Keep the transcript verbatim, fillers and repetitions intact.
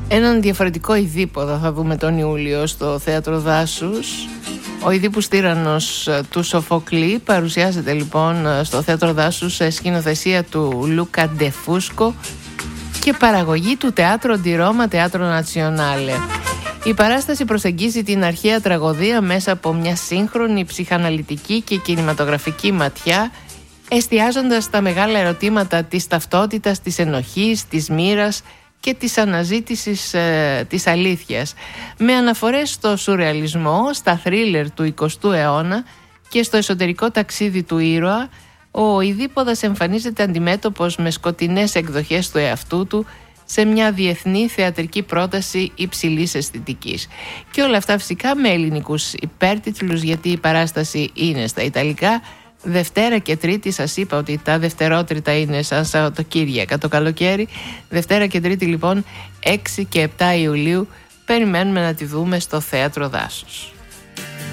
Έναν διαφορετικό Ιδίπποδα θα δούμε τον Ιούλιο στο Θέατρο Δάσους. Ο Ιδίππους Τύραννος του Σοφοκλή παρουσιάζεται λοιπόν στο Θέατρο Δάσους σε σκηνοθεσία του Λούκα Ντεφούσκο και παραγωγή του Teatro di Roma, Teatro Nazionale. Η παράσταση προσεγγίζει την αρχαία τραγωδία μέσα από μια σύγχρονη ψυχαναλυτική και κινηματογραφική ματιά, εστιάζοντας στα μεγάλα ερωτήματα της ταυτότητας, της ενοχής, της μοίρας και της αναζήτησης ε, της αλήθειας, με αναφορές στο σουρεαλισμό, στα θρίλερ του εικοστού αιώνα και στο εσωτερικό ταξίδι του ήρωα. Ο Ιδίπποδας εμφανίζεται αντιμέτωπος με σκοτεινές εκδοχές του εαυτού του σε μια διεθνή θεατρική πρόταση υψηλής αισθητικής. Και όλα αυτά φυσικά με ελληνικούς υπέρτιτλους, γιατί η παράσταση είναι στα Ιταλικά. Δευτέρα και Τρίτη, σας είπα ότι τα δευτερότριτα είναι σαν Σαββατοκύριακα το καλοκαίρι. Δευτέρα και Τρίτη λοιπόν έξι και επτά Ιουλίου περιμένουμε να τη δούμε στο Θέατρο Δάσους.